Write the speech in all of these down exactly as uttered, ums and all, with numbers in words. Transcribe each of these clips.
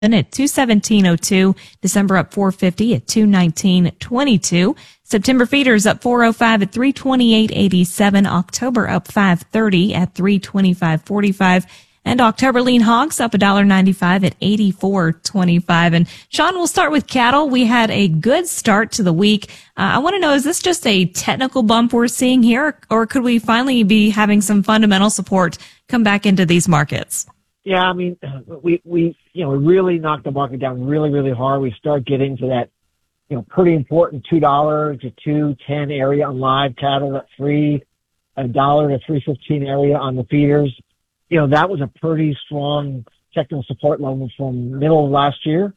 at two seventeen oh two. December up four fifty at two nineteen twenty-two. September feeders up four oh five at three twenty-eight eighty-seven. October up five thirty at three twenty-five forty-five. And October lean hogs up one ninety-five at eighty-four twenty-five. And Sean, we'll start with cattle. We had a good start to the week. Uh, I want to know, is this just a technical bump we're seeing here, or could we finally be having some fundamental support come back into these markets? Yeah, I mean, we, we, you know, we really knocked the market down really, really hard. We start getting to that, you know, pretty important two dollars to two ten area on live cattle, that three, a dollar to three fifteen area on the feeders. You know, that was a pretty strong technical support level from middle of last year.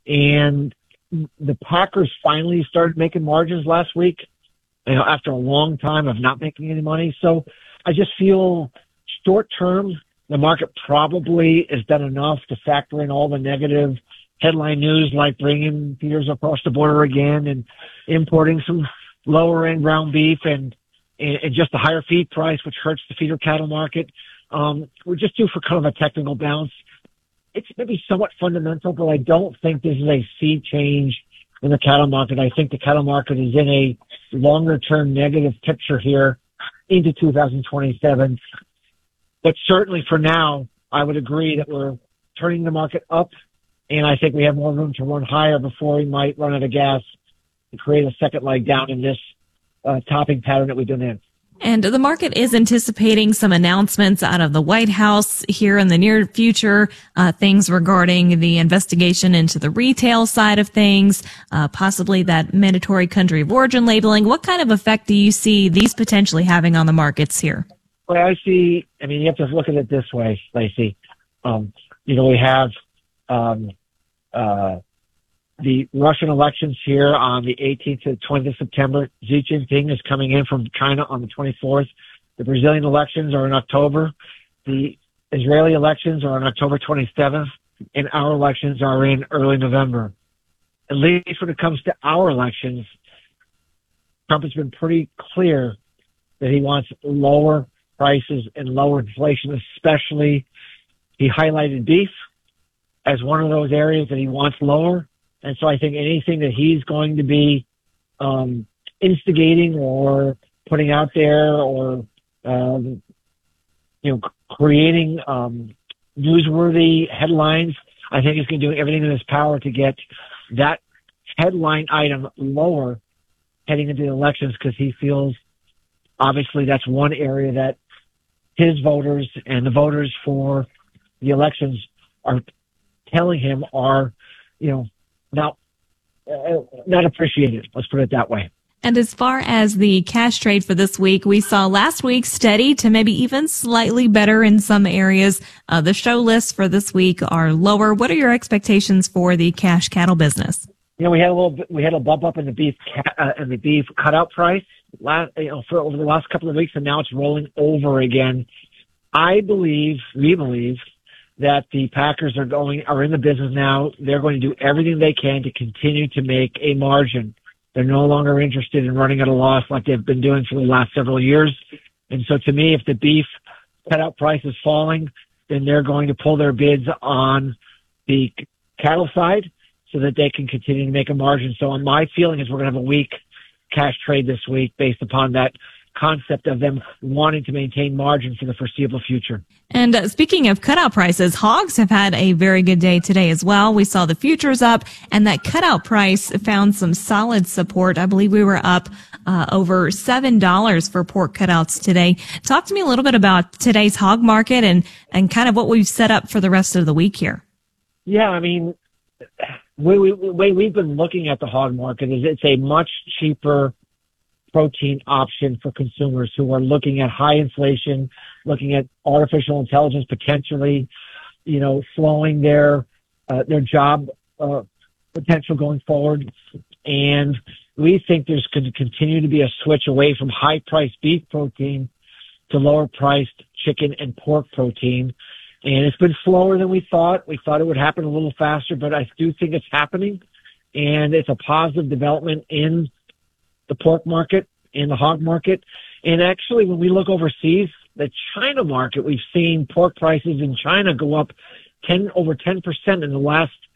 And the Packers finally started making margins last week, you know, after a long time of not making any money. So I just feel short term, the market probably has done enough to factor in all the negative headline news, like bringing feeders across the border again and importing some lower end ground beef and, and just the higher feed price, which hurts the feeder cattle market. Um, we're just due for kind of a technical bounce. It's maybe somewhat fundamental, but I don't think this is a sea change in the cattle market. I think the cattle market is in a longer term negative picture here into two thousand twenty-seven. But certainly for now, I would agree that we're turning the market up, and I think we have more room to run higher before we might run out of gas and create a second leg down in this uh, topping pattern that we've been in. And the market is anticipating some announcements out of the White House here in the near future, uh, things regarding the investigation into the retail side of things, uh, possibly that mandatory country of origin labeling. What kind of effect do you see these potentially having on the markets here? Well, I see, I mean, you have to look at it this way, Lacey. Um, you know, we have, um, uh, the Russian elections here on the eighteenth to the twentieth of September. Xi Jinping is coming in from China on the twenty-fourth. The Brazilian elections are in October. The Israeli elections are on October twenty-seventh, and our elections are in early November. At least when it comes to our elections, Trump has been pretty clear that he wants lower prices and lower inflation, especially he highlighted beef as one of those areas that he wants lower. And so I think anything that he's going to be um, instigating or putting out there or, um, you know, creating um, newsworthy headlines, I think he's going to do everything in his power to get that headline item lower heading into the elections, because he feels obviously that's one area that his voters and the voters for the elections are telling him are, you know, not, uh, not appreciated. Let's put it that way. And as far as the cash trade for this week, we saw last week steady to maybe even slightly better in some areas. Uh, the show lists for this week are lower. What are your expectations for the cash cattle business? You know, we had a little bit, we had a bump up in the beef cat, uh, in the beef cutout price last, you know, for over the last couple of weeks, and now it's rolling over again. I believe, we believe, that the Packers are going, are in the business now. They're going to do everything they can to continue to make a margin. They're no longer interested in running at a loss like they've been doing for the last several years. And so to me, if the beef cutout price is falling, then they're going to pull their bids on the cattle side so that they can continue to make a margin. So my feeling is we're going to have a weak cash trade this week based upon that concept of them wanting to maintain margin for the foreseeable future. And uh, speaking of cutout prices, hogs have had a very good day today as well. We saw the futures up, and that cutout price found some solid support. I believe we were up uh, over seven dollars for pork cutouts today. Talk to me a little bit about today's hog market and, and kind of what we've set up for the rest of the week here. Yeah, I mean, the way, way we've been looking at the hog market is it's a much cheaper protein option for consumers who are looking at high inflation, looking at artificial intelligence potentially, you know, slowing their uh, their job uh, potential going forward. And we think there's going to continue to be a switch away from high-priced beef protein to lower-priced chicken and pork protein. And it's been slower than we thought. We thought it would happen a little faster, but I do think it's happening. And it's a positive development in the pork market, in the hog market. And actually, when we look overseas, the China market, we've seen pork prices in China go up ten over ten percent in the last